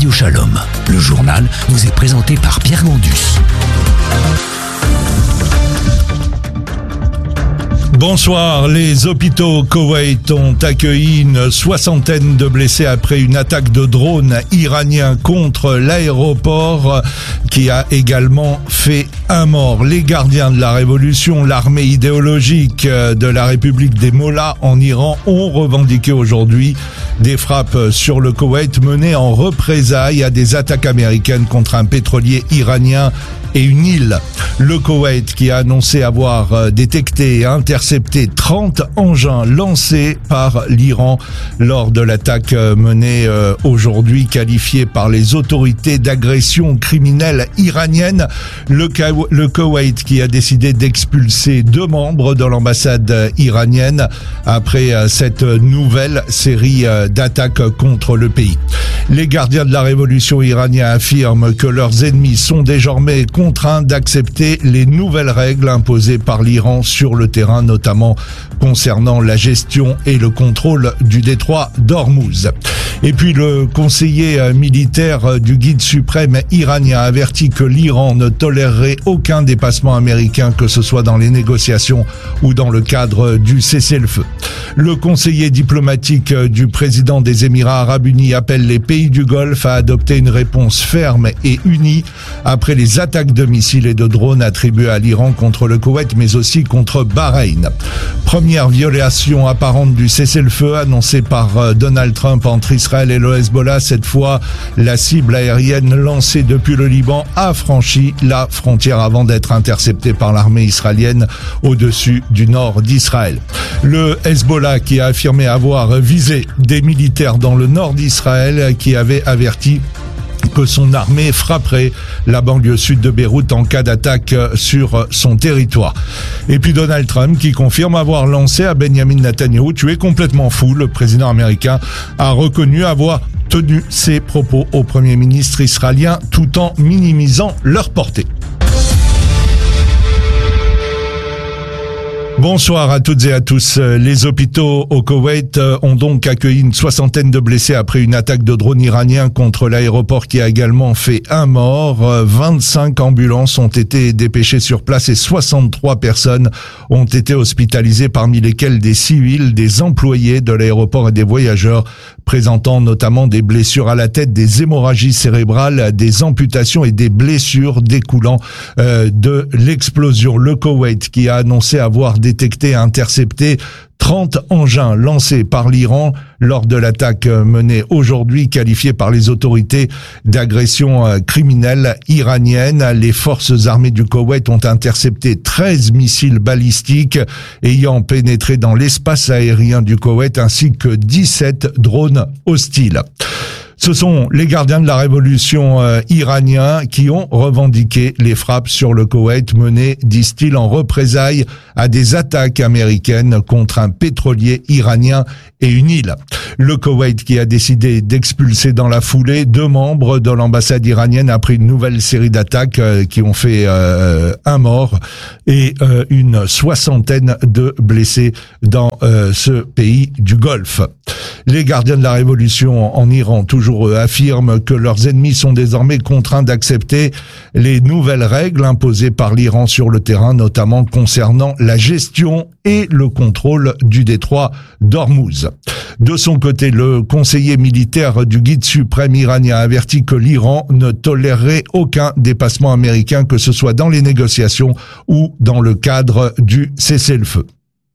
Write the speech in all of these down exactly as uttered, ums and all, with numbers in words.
Radio Shalom. Le journal vous est présenté par Pierre Gandus. Bonsoir, les hôpitaux au Koweït ont accueilli une soixantaine de blessés après une attaque de drone iranien contre l'aéroport qui a également fait un mort. Les gardiens de la révolution, l'armée idéologique de la République des Mollahs en Iran ont revendiqué aujourd'hui des frappes sur le Koweït menées en représailles à des attaques américaines contre un pétrolier iranien et une île. Le Koweït qui a annoncé avoir détecté et intercepté trente engins lancés par l'Iran lors de l'attaque menée aujourd'hui, qualifiée par les autorités d'agression criminelle iranienne. Le, le Koweït qui a décidé d'expulser deux membres de l'ambassade iranienne après cette nouvelle série d'attaques contre le pays. Les gardiens de la révolution iranienne affirment que leurs ennemis sont désormais contraints d'accepter les nouvelles règles imposées par l'Iran sur le terrain, notamment concernant la gestion et le contrôle du détroit d'Ormuz. Et puis le conseiller militaire du guide suprême iranien a averti que l'Iran ne tolérerait aucun dépassement américain, que ce soit dans les négociations ou dans le cadre du cessez-le-feu. Le conseiller diplomatique du président des Émirats arabes unis appelle les pays du Golfe à adopter une réponse ferme et unie après les attaques de missiles et de drones attribués à l'Iran contre le Koweït, mais aussi contre Bahreïn. Première violation apparente du cessez-le-feu annoncé par Donald Trump entre Israël et le Hezbollah. Cette fois, la cible aérienne lancée depuis le Liban a franchi la frontière avant d'être interceptée par l'armée israélienne au-dessus du nord d'Israël. Le Hezbollah qui a affirmé avoir visé des militaires dans le nord d'Israël, qui avait averti que son armée frapperait la banlieue sud de Beyrouth en cas d'attaque sur son territoire. Et puis Donald Trump qui confirme avoir lancé à Benjamin Netanyahou: tu es complètement fou. Le président américain a reconnu avoir tenu ses propos au premier ministre israélien tout en minimisant leur portée. Bonsoir à toutes et à tous. Les hôpitaux au Koweït ont donc accueilli une soixantaine de blessés après une attaque de drone iranien contre l'aéroport qui a également fait un mort. vingt-cinq ambulances ont été dépêchées sur place et soixante-trois personnes ont été hospitalisées, parmi lesquelles des civils, des employés de l'aéroport et des voyageurs, présentant notamment des blessures à la tête, des hémorragies cérébrales, des amputations et des blessures découlant euh, de l'explosion. Le Koweït qui a annoncé avoir détecté et intercepté trente engins lancés par l'Iran lors de l'attaque menée aujourd'hui, qualifiée par les autorités d'agression criminelle iranienne. Les forces armées du Koweït ont intercepté treize missiles balistiques ayant pénétré dans l'espace aérien du Koweït, ainsi que dix-sept drones hostiles. Ce sont les gardiens de la révolution euh, iraniens qui ont revendiqué les frappes sur le Koweït menées, disent-ils, en représailles à des attaques américaines contre un pétrolier iranien et une île. Le Koweït qui a décidé d'expulser dans la foulée deux membres de l'ambassade iranienne après une nouvelle série d'attaques euh, qui ont fait euh, un mort et euh, une soixantaine de blessés dans euh, ce pays du Golfe. Les gardiens de la révolution en Iran, toujours eux, affirment que leurs ennemis sont désormais contraints d'accepter les nouvelles règles imposées par l'Iran sur le terrain, notamment concernant la gestion et le contrôle du détroit d'Ormuz. De son côté, le conseiller militaire du guide suprême iranien a averti que l'Iran ne tolérerait aucun dépassement américain, que ce soit dans les négociations ou dans le cadre du cessez-le-feu.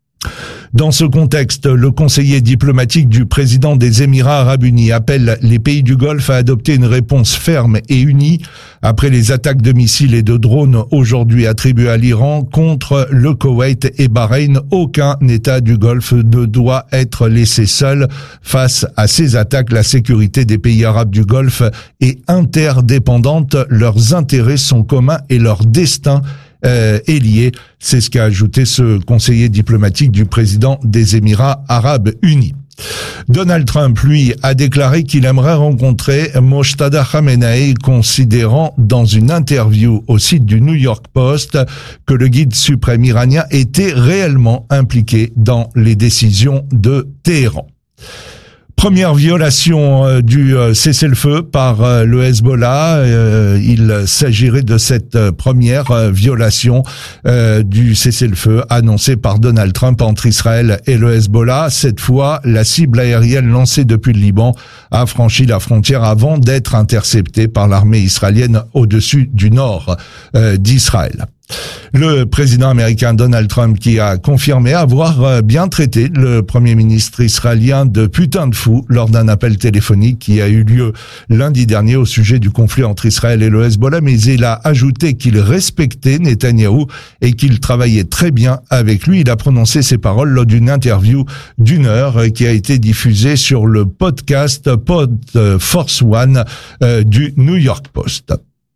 Dans ce contexte, le conseiller diplomatique du président des Émirats arabes unis appelle les pays du Golfe à adopter une réponse ferme et unie après les attaques de missiles et de drones aujourd'hui attribuées à l'Iran contre le Koweït et Bahreïn. Aucun État du Golfe ne doit être laissé seul face à ces attaques. La sécurité des pays arabes du Golfe est interdépendante. Leurs intérêts sont communs et leur destin Euh, est lié. C'est ce qu'a ajouté ce conseiller diplomatique du président des Émirats arabes unis. Donald Trump, lui, a déclaré qu'il aimerait rencontrer Mojtada Khamenei, considérant dans une interview au site du New York Post que le guide suprême iranien était réellement impliqué dans les décisions de Téhéran. Première violation euh, du euh, cessez-le-feu par euh, le Hezbollah. Euh, il s'agirait de cette euh, première euh, violation euh, du cessez-le-feu annoncé par Donald Trump entre Israël et le Hezbollah. Cette fois, la cible aérienne lancée depuis le Liban a franchi la frontière avant d'être interceptée par l'armée israélienne au-dessus du nord euh, d'Israël. Le président américain Donald Trump qui a confirmé avoir bien traité le premier ministre israélien de putain de fou lors d'un appel téléphonique qui a eu lieu lundi dernier au sujet du conflit entre Israël et le Hezbollah, mais il a ajouté qu'il respectait Netanyahou et qu'il travaillait très bien avec lui. Il a prononcé ces paroles lors d'une interview d'une heure qui a été diffusée sur le podcast Pod Force One du New York Post.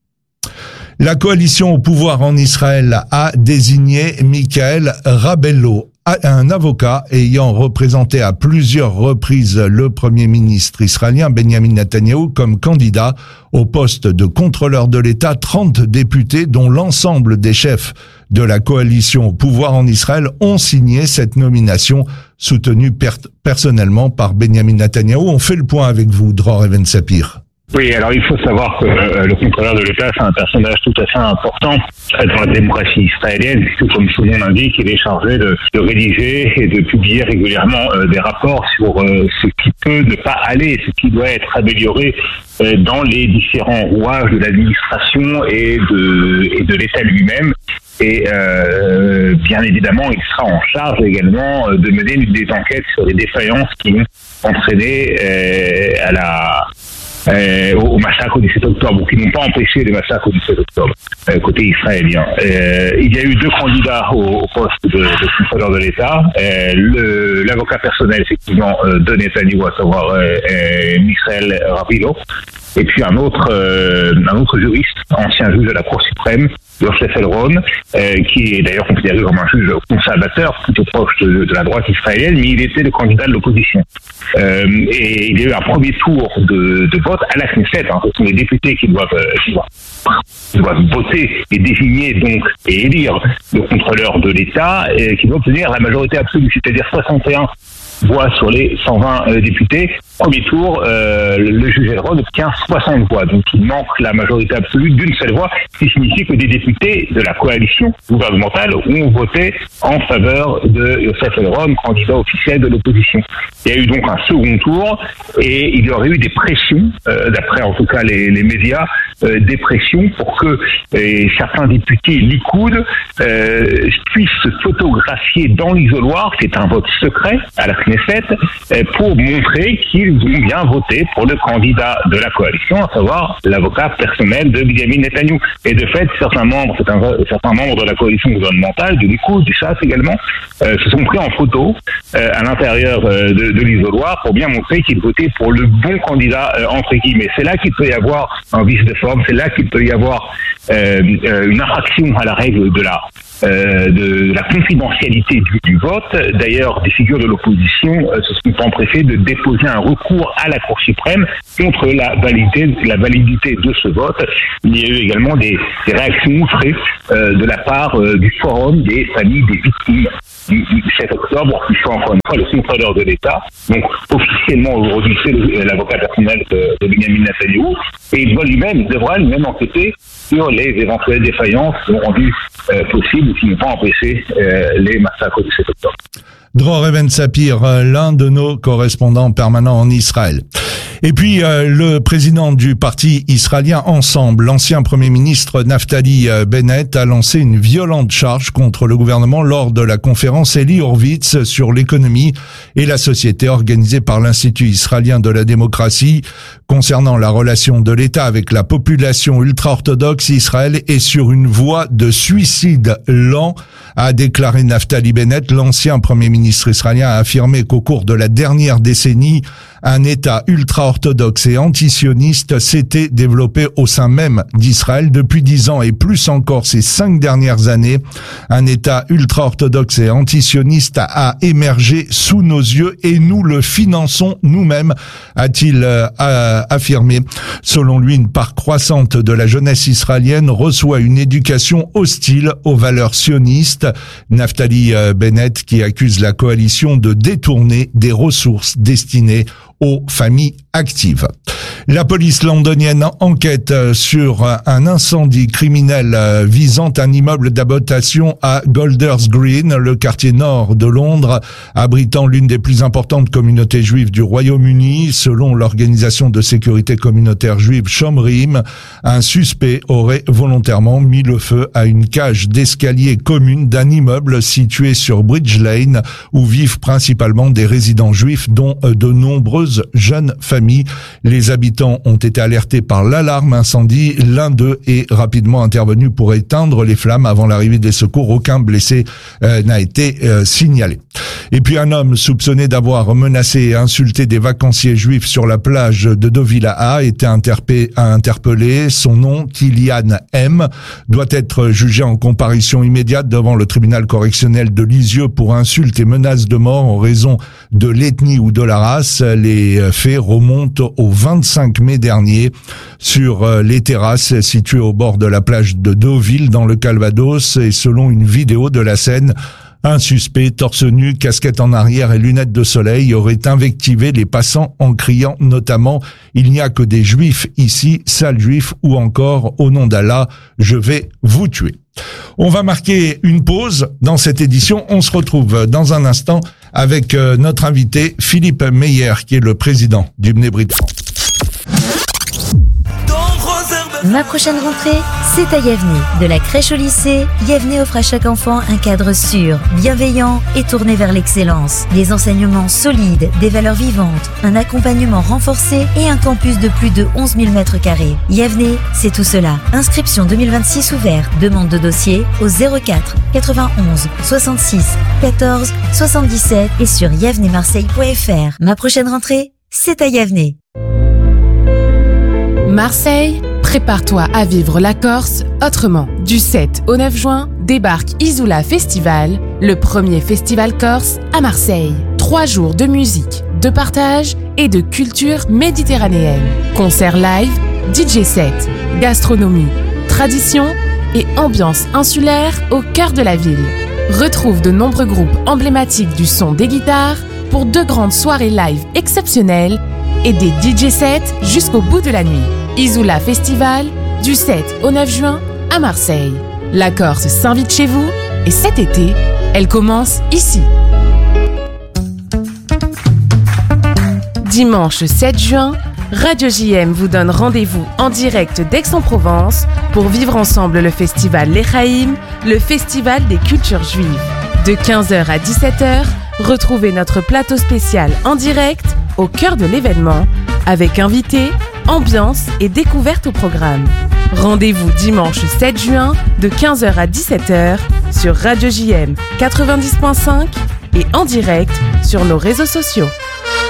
La coalition au pouvoir en Israël a désigné Michael Rabello, un avocat ayant représenté à plusieurs reprises le premier ministre israélien Benjamin Netanyahou comme candidat au poste de contrôleur de l'État. trente députés, dont l'ensemble des chefs de la coalition au pouvoir en Israël, ont signé cette nomination soutenue per- personnellement par Benjamin Netanyahou. On fait le point avec vous, Dror Even Sapir. Oui, alors il faut savoir que euh, le contrôleur de l'État, c'est un personnage tout à fait important dans la démocratie israélienne, puisque comme son nom l'indique, il est chargé de, de rédiger et de publier régulièrement euh, des rapports sur euh, ce qui peut ne pas aller, ce qui doit être amélioré euh, dans les différents rouages de l'administration et de, et de l'État lui-même. Et euh, bien évidemment, il sera en charge également de mener des enquêtes sur les défaillances qui ont entraîné euh, à la... Euh, au, au massacre du sept octobre, ou qui n'ont pas empêché les massacres du sept octobre, euh, côté israélien. Euh, il y a eu deux candidats au, au poste de, de contrôleur de l'État. Euh, le, l'avocat personnel, effectivement, euh, de Netanyahou, à savoir euh, euh, Michael Rabello, et puis un autre, euh, un autre juriste, ancien juge de la Cour suprême, Yosef Elron, euh, qui est d'ailleurs considéré comme un juge conservateur, plutôt proche de, de la droite israélienne, mais il était le candidat de l'opposition. Euh, et il y a eu un premier tour de, de vote à la Knesset. Hein, ce sont les députés qui doivent, euh, qui doivent, qui doivent voter et désigner donc et élire le contrôleur de l'État, et qui doit obtenir la majorité absolue, c'est-à-dire soixante et un voix sur les cent vingt euh, députés. Premier tour, euh, le juge Elron obtient soixante voix. Donc il manque la majorité absolue d'une seule voix, ce qui signifie que des députés de la coalition gouvernementale ont voté en faveur de Yosef Elron, candidat officiel de l'opposition. Il y a eu donc un second tour et il y aurait eu des pressions, euh, d'après en tout cas les, les médias, euh, des pressions pour que euh, certains députés Likoud euh, puissent se photographier dans l'isoloir, c'est un vote secret à la Knesset, euh, pour montrer qu'ils ont bien voté pour le candidat de la coalition, à savoir l'avocat personnel de Benjamin Netanyahou. Et de fait, certains membres, certains, certains membres de la coalition gouvernementale, du Likoud, du Shas également, euh, se sont pris en photo euh, à l'intérieur euh, de, de l'isoloir pour bien montrer qu'ils votaient pour le bon candidat, euh, entre guillemets. C'est là qu'il peut y avoir un vice de forme, c'est là qu'il peut y avoir euh, euh, une infraction à la règle de la Euh, de la confidentialité du, du vote. D'ailleurs, des figures de l'opposition euh, se sont empressées de déposer un recours à la Cour suprême contre la validité, la validité de ce vote. Il y a eu également des, des réactions outrées euh, de la part euh, du Forum des familles des victimes du, du sept octobre, qui sont encore une fois le contrôleur de l'État. Donc, officiellement, aujourd'hui, c'est le, l'avocat personnel de, de Benjamin Netanyahou, et il doit lui-même, devra lui-même enquêter sur les éventuelles défaillances qui ont rendu euh, possible ou qui n'ont pas empêché euh, les massacres du sept octobre. Dror Even Sapir, l'un de nos correspondants permanents en Israël. Et puis, euh, le président du parti israélien Ensemble, l'ancien premier ministre Naftali Bennett, a lancé une violente charge contre le gouvernement lors de la conférence Eli Horowitz sur l'économie et la société organisée par l'Institut israélien de la démocratie concernant la relation de l'État avec la population ultra-orthodoxe. Israël est sur une voie de suicide lent, a déclaré Naftali Bennett. L'ancien premier ministre israélien a affirmé qu'au cours de la dernière décennie, un État ultra-orthodoxe et antisioniste s'était développé au sein même d'Israël depuis dix ans et plus encore ces cinq dernières années. Un État ultra-orthodoxe et antisioniste a émergé sous nos yeux et nous le finançons nous-mêmes, a-t-il euh, affirmé. Selon lui, une part croissante de la jeunesse israélienne reçoit une éducation hostile aux valeurs sionistes. Naftali Bennett qui accuse la coalition de détourner des ressources destinées aux familles actives. La police londonienne enquête sur un incendie criminel visant un immeuble d'habitation à Golders Green, le quartier nord de Londres, abritant l'une des plus importantes communautés juives du Royaume-Uni. Selon l'organisation de sécurité communautaire juive Shomrim, un suspect aurait volontairement mis le feu à une cage d'escalier commune d'un immeuble situé sur Bridge Lane, où vivent principalement des résidents juifs, dont de nombreuses jeunes familles. Les habitants ont été alertés par l'alarme incendie. L'un d'eux est rapidement intervenu pour éteindre les flammes avant l'arrivée des secours. Aucun blessé euh, n'a été euh, signalé. Et puis un homme soupçonné d'avoir menacé et insulté des vacanciers juifs sur la plage de Deauville a été interpellé. Son nom, Kylian M, doit être jugé en comparution immédiate devant le tribunal correctionnel de Lisieux pour insultes et menaces de mort en raison de l'ethnie ou de la race. Les faits remontent au vingt-cinq mai dernier sur les terrasses situées au bord de la plage de Deauville dans le Calvados, et selon une vidéo de la scène, un suspect torse nu, casquette en arrière et lunettes de soleil aurait invectivé les passants en criant notamment « Il n'y a que des juifs ici, sales juifs » ou encore « Au nom d'Allah, je vais vous tuer ». On va marquer une pause dans cette édition. On se retrouve dans un instant avec notre invité Philippe Meyer, qui est le président du Bnei Brit. Ma prochaine rentrée, c'est à Yavne. De la crèche au lycée, Yavne offre à chaque enfant un cadre sûr, bienveillant et tourné vers l'excellence. Des enseignements solides, des valeurs vivantes, un accompagnement renforcé et un campus de plus de onze mille mètres carrés. Yavne, c'est tout cela. Inscription deux mille vingt-six ouvert. Demande de dossier au zéro quatre quatre-vingt-onze soixante-six quatorze soixante-dix-sept et sur yavne marseille point f r. Ma prochaine rentrée, c'est à Yavne. Marseille, prépare-toi à vivre la Corse autrement. Du sept au neuf juin, débarque Isoula Festival, le premier festival corse à Marseille. Trois jours de musique, de partage et de culture méditerranéenne. Concerts live, D J set, gastronomie, tradition et ambiance insulaire au cœur de la ville. Retrouve de nombreux groupes emblématiques du son des guitares pour deux grandes soirées live exceptionnelles et des D J sets jusqu'au bout de la nuit. Isoula Festival, du sept au neuf juin à Marseille. La Corse s'invite chez vous et cet été, elle commence ici. Dimanche sept juin, Radio J M vous donne rendez-vous en direct d'Aix-en-Provence pour vivre ensemble le festival L'Echaïm, le festival des cultures juives. De quinze heures à dix-sept heures, retrouvez notre plateau spécial en direct au cœur de l'événement avec invités, ambiance et découverte au programme. Rendez-vous dimanche sept juin de quinze heures à dix-sept heures sur Radio J M quatre-vingt-dix point cinq et en direct sur nos réseaux sociaux.